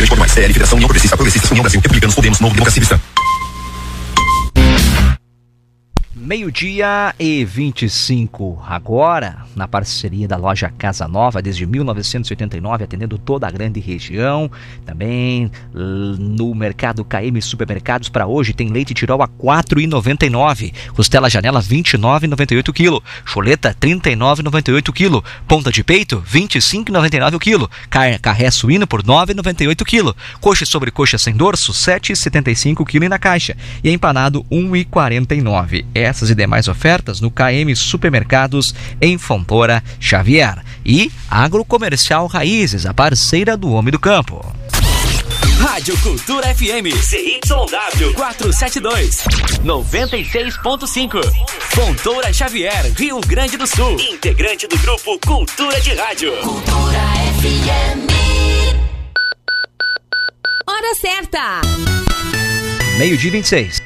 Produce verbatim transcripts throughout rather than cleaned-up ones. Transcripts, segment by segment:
Rio Grande do Norte. C L, Federação União Progressista, Progressistas, União Brasil, Republicanos, Podemos, Novo, Democracia Cristã. Meio-dia e vinte e cinco, agora na parceria da loja Casa Nova, desde mil novecentos e oitenta e nove, atendendo toda a grande região. Também no mercado K M Supermercados, para hoje tem leite Tirol a quatro reais e noventa e nove centavos, costela Janela vinte e nove reais e noventa e oito centavos quilo, choleta trinta e nove reais e noventa e oito centavos quilo, ponta de peito vinte e cinco reais e noventa e nove centavos o quilo, carne carré suíno por nove reais e noventa e oito centavos quilo, coxa sobre coxa sem dorso sete reais e setenta e cinco centavos quilo e na caixa, e empanado um real e quarenta e nove centavos. Essas e demais ofertas no K M Supermercados em Fontoura Xavier. E Agrocomercial Raízes, a parceira do homem do campo. Rádio Cultura F M C Y W quatrocentos e setenta e dois, noventa e seis ponto cinco. Fontoura Xavier, Rio Grande do Sul. Integrante do grupo Cultura de Rádio. Cultura F M. Hora certa. Meio-dia e vinte e seis.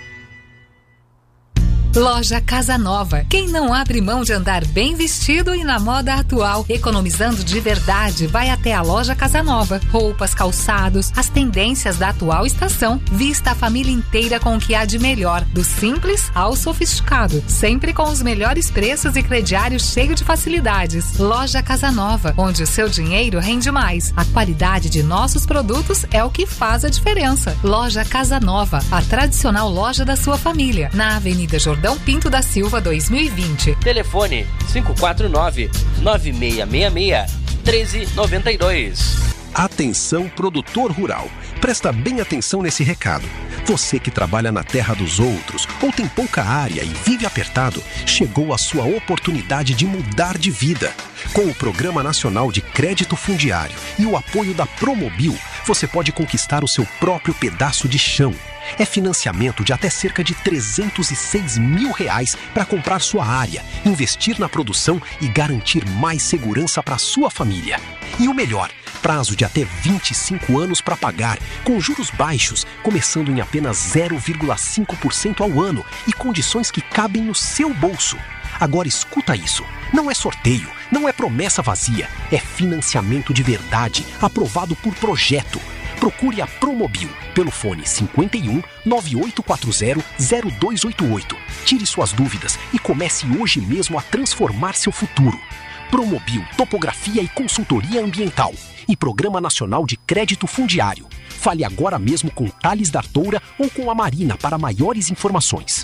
Loja Casa Nova. Quem não abre mão de andar bem vestido e na moda atual, economizando de verdade, vai até a Loja Casa Nova. Roupas, calçados, as tendências da atual estação. Vista a família inteira com o que há de melhor, do simples ao sofisticado. Sempre com os melhores preços e crediário cheio de facilidades. Loja Casa Nova, onde o seu dinheiro rende mais. A qualidade de nossos produtos é o que faz a diferença. Loja Casa Nova, a tradicional loja da sua família. Na Avenida Jordão Pinto da Silva dois mil e vinte. Telefone cinco quatro nove, nove seis seis seis, um três nove dois. Atenção, produtor rural. Presta bem atenção nesse recado. Você que trabalha na terra dos outros ou tem pouca área e vive apertado, chegou a sua oportunidade de mudar de vida. Com o Programa Nacional de Crédito Fundiário e o apoio da Promobil, você pode conquistar o seu próprio pedaço de chão. É financiamento de até cerca de trezentos e seis mil reais para comprar sua área, investir na produção e garantir mais segurança para sua família. E o melhor, prazo de até vinte e cinco anos para pagar, com juros baixos, começando em apenas zero vírgula cinco por cento ao ano e condições que cabem no seu bolso. Agora escuta isso, não é sorteio, não é promessa vazia, é financiamento de verdade, aprovado por projeto. Procure a Promobil pelo fone cinquenta e um, nove oito quatro zero, zero dois oito oito. Tire suas dúvidas e comece hoje mesmo a transformar seu futuro. Promobil, Topografia e Consultoria Ambiental e Programa Nacional de Crédito Fundiário. Fale agora mesmo com Thales D'Artoura ou com a Marina para maiores informações.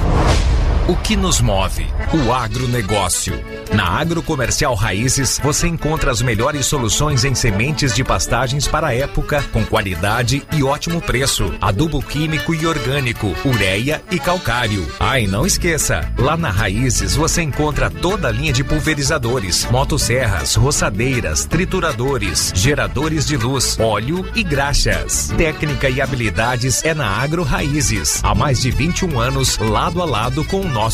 O que nos move? O agronegócio. Na Agrocomercial Raízes, você encontra as melhores soluções em sementes de pastagens para a época, com qualidade e ótimo preço. Adubo químico e orgânico, ureia e calcário. Ah, e não esqueça, lá na Raízes você encontra toda a linha de pulverizadores, motosserras, roçadeiras, trituradores, geradores de luz, óleo e graxas. Técnica e habilidades é na Agro Raízes. Há mais de vinte e um anos, lado a lado com o nosso